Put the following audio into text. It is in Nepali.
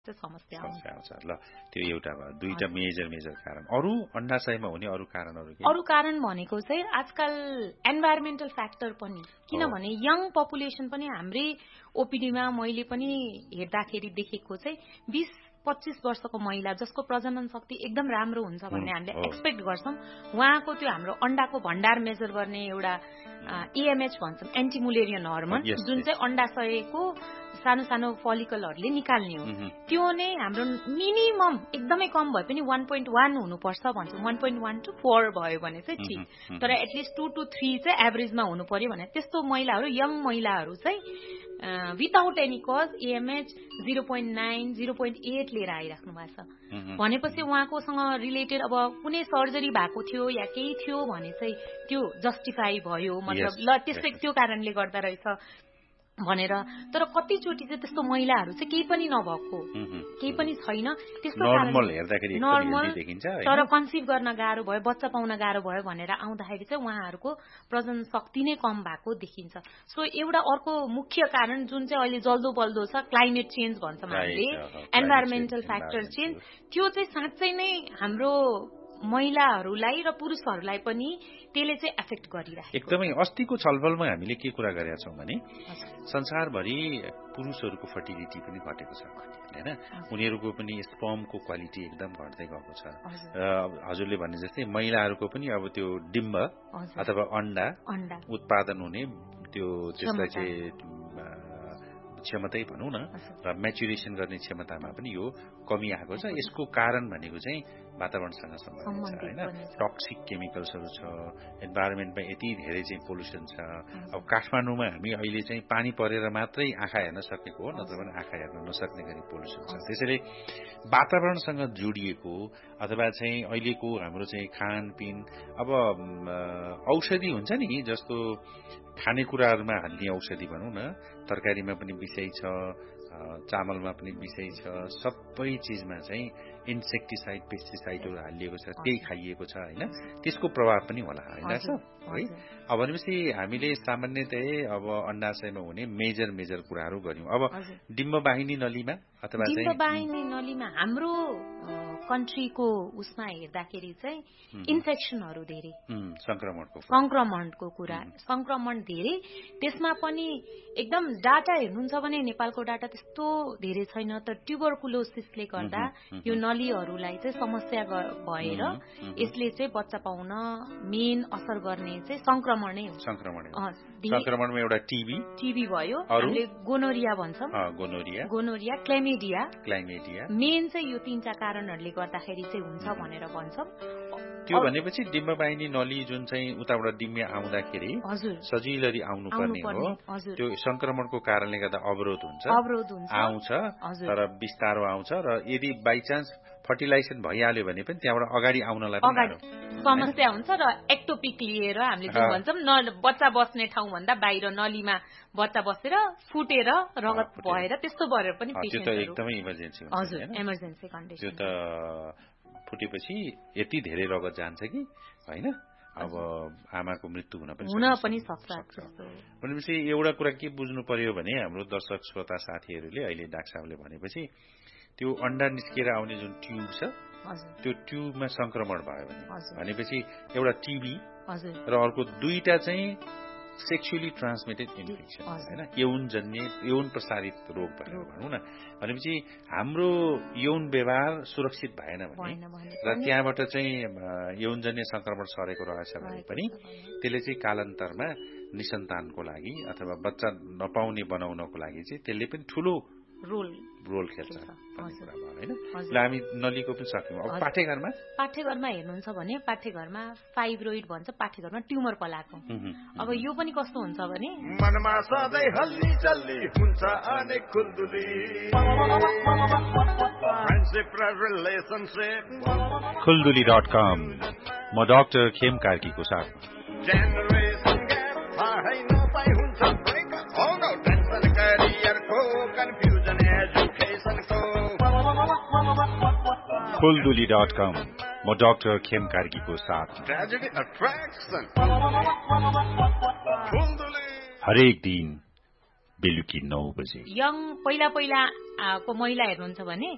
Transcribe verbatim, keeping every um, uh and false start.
चाहिँ समस्या आउँछ। ल त्यो एउटा भयो, दुईटा मेजर मेजर कारण। अरू अन्डाशयमा हुने अरू कारणहरू के? अरू कारण भनेको चाहिँ आजकल एन्भाइरोमेन्टल फ्याक्टर पनि, किनभने यङ पपुलेसन पनि हाम्रै ओपिडीमा मैले पनि हेर्दाखेरि देखेको चाहिँ बीस पच्चीस वर्षको महिला जसको प्रजनन शक्ति एकदम राम्रो हुन्छ भन्ने हामीले एक्सपेक्ट गर्छौं, उहाँको त्यो हाम्रो अण्डाको भण्डार मेजर गर्ने एउटा एएमएच भन्छौं, एन्टिमुलेरियन हर्मोन, जुन चाहिँ अण्डाशयको सानो सानो फलिकलहरूले निकाल्ने हो, त्यो नै हाम्रो मिनिमम एकदमै कम भए पनि वान पोइन्ट वान हुनुपर्छ भन्छौँ। One point one two four भयो भने चाहिँ ठिक, तर एटलिस्ट टू टू थ्री चाहिँ एभरेजमा हुनु पर्यो भने त्यस्तो महिलाहरू, यङ महिलाहरू चाहिँ without any cause AMH zero point nine zero point at लिएर आइराख्नु भएको छ भनेपछि उहाँकोसँग रिलेटेड अब कुनै सर्जरी भएको थियो या केही थियो भने चाहिँ त्यो जस्टिफाई भयो, मतलब ल त्यसै त्यो कारणले गर्दा रहेछ भनेर। तर कतिचोटि चाहिँ त्यस्तो महिलाहरू चाहिँ केही पनि नभएको, केही पनि छैन, त्यस्तो नर्मल तर कन्सिभ गर्न गाह्रो भयो, बच्चा पाउन गाह्रो भयो भनेर आउँदाखेरि चाहिँ उहाँहरूको प्रजनन शक्ति नै कम भएको देखिन्छ। सो एउटा अर्को मुख्य कारण जुन चाहिँ अहिले जल्दो बल्दो छ, क्लाइमेट चेन्ज भन्छौँ हामीले, एन्भाइरोमेन्टल फ्याक्टर चेन्ज, त्यो चाहिँ साँच्चै नै हाम्रो महिलाहरूलाई र पुरुषहरूलाई पनि त्यसले चाहिँ एफेक्ट गरिरहेको। एकदमै अस्तिको छलफलमा हामीले के कुरा गरेका छौँ भने संसारभरि पुरुषहरूको फर्टिलिटी पनि घटेको छ हैन, उनीहरूको पनि स्पर्मको क्वालिटी एकदम घट्दै गएको छ। र हजुरले भने जस्तै महिलाहरूको पनि अब त्यो डिम्ब अथवा अण्डा उत्पादन हुने त्यो त्यसलाई चाहिँ क्षमतै भनौँ न, र म्याचुरेसन गर्ने क्षमतामा पनि यो कमी आएको छ। यसको कारण भनेको चाहिँ वातावरणसँग सम्बन्धित छ हैन, टक्सिक केमिकल्सहरू छ, इन्भाइरोमेन्टमा यति धेरै चाहिँ पोल्युसन छ। अब काठमाडौँमा हामी अहिले चाहिँ पानी परेर मात्रै आँखा हेर्न सकेको हो, नत्र पनि आँखा हेर्न नसक्ने गरी पोल्युसन छ। त्यसैले वातावरणसँग जोडिएको अथवा चाहिँ अहिलेको हाम्रो चाहिँ खानपिन, अब औषधि हुन्छ नि, जस्तो खानेकुराहरूमा हाल्ने औषधि भनौँ न, तरकारीमा पनि विषय छ, चामलमा पनि विषय छ, सबै चिजमा चाहिँ इन्सेक्टिसाइड पेस्टिसाइडहरू हालिएको छ, त्यही खाइएको छ हैन, त्यसको प्रभाव पनि होला हैन सर है। अब भनेपछि हामीले सामान्यतया अब अण्डाशयमा हुने मेजर मेजर कुराहरू गर्यौं। अब डिम्बवाहिनी नलीमा अथवा चाहिँ डिम्बवाहिनी नलीमा हाम्रो कन्ट्रीको उसमा हेर्दाखेरि चाहिँ इन्फेक्सनहरू धेरै, संक्रमणको संक्रमणको कुरा संक्रमण धेरै, त्यसमा पनि एकदम डाटा हेर्नुहुन्छ भने नेपालको डाटा त्यस्तो धेरै छैन, तर ट्युबरकुलोसिसले गर्दा यो नलीहरूलाई चाहिँ समस्या भएर यसले चाहिँ बच्चा पाउन मेन असर गर्ने चाहिँ संक्रमणै हो। संक्रमण संक्रमणमा एउटा टिबी टिबी भयो, हामीले गोनोरिया भन्छौँ, gonorrhoea gonorrhoea chlamydia chlamydia main चाहिँ यो तीनटा कारणहरूले गर्दाखेरि चाहिँ हुन्छ भनेर भन्छौँ। त्यो भनेपछि डिम्बवाहिनी नली जुन चाहिँ उताबाट डिम्बे आउँदाखेरि सजिलरी आउनु पर्ने हो, त्यो संक्रमणको कारणले गर्दा अवरोध हुन्छ, अवरोध हुन्छ आउँछ, तर बिस्तारो आउँछ, र यदि बाइ चान्स फर्टिलाइजेसन भइहाल्यो भने पनि त्यहाँबाट अगाडि आउनलाई पनि समस्या हुन्छ। र एक्टोपिक लिएर हामीले जुन भन्छौँ न, बच्चा बस्ने ठाउँ भन्दा बाहिर नलीमा बच्चा बसेर फुटेर रगत भएर त्यस्तो भएर पनि त्यो त एकदमै इमर्जेन्सी हुन्छ। हजुर, इमर्जेन्सी कन्डिसन। त्यो त फुटेपछि यति धेरै रगत जान्छ कि हैन, अब आमाको मृत्यु हुन पनि हुन पनि सक्छ। भनेपछि एउटा कुरा के बुझ्नु पर्यो भने हाम्रो दर्शक श्रोता साथीहरूले अहिले डाक्टर साहबले भनेपछि त्यो अण्डा निस्केर आउने जुन ट्युब छ, त्यो ट्युबमा संक्रमण भयो भने भनेपछि एउटा टिबी र अर्को दुईटा चाहिँ सेक्सुअली ट्रान्समिटेड इन्फेक्सन हैन, यौनजन्य यौन प्रसारित रोग भयो भनौँ न। भनेपछि हाम्रो यौन व्यवहार सुरक्षित भएन भने र त्यहाँबाट चाहिँ यौनजन्य संक्रमण सरेको रहेछ भने पनि त्यसले चाहिँ कालान्तरमा निसन्तानको लागि अथवा बच्चा नपाउने बनाउनको लागि चाहिँ त्यसले पनि ठूलो रोल रोल खेल्छ हैन। ल हामी नलीको पनि सक्यौं। अब पाठेघरमा पाठेघरमा हेर्नुहुन्छ भने पाठेघरमा फाइब्रोइड भन्छ, पाठेघरमा ट्युमर पलाएको। अब यो पनि कस्तो हुन्छ भने मनमा सधैँ हल्ली चल्ली हुन्छ अनेक खुल्दुली, फ्रेन्डशिप र रिलेशनशिप। खुल्दुली डट कम म डाक्टर खेम कार्कीको साथ जेनरेसन ग्याप थाहै नपाई हुन्छ ब्रेकअप, हो नो टेन्सन करियरको कन्फ्युजन एजुकेसनको। खुल्दुली डट कम म डाक्टर खेम कार्कीको साथ ट्रेजेडी अट्र्याक्सन। हरेक दिन बेलुकी नौ बजे। यङ पहिला पहिला को महिला हेर्नुहुन्छ भने